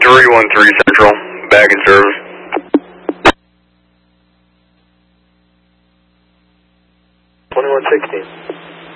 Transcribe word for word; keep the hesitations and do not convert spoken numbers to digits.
three one three Central, back in service. twenty-one sixteen.